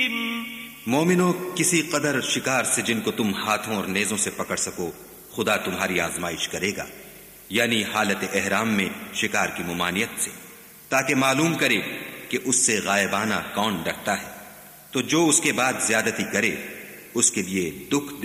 मोमिनो, किसी कदर शिकार से जिनको तुम हाथों और नेजों से पकड़ सको, खुदा तुम्हारी आजमाइश करेगा, यानी हालत एहराम में शिकार की मुमानियत से, ताकि मालूम करे कि उससे गायबाना कौन डरता है। तो जो उसके बाद ज्यादती करे उसके लिए दुख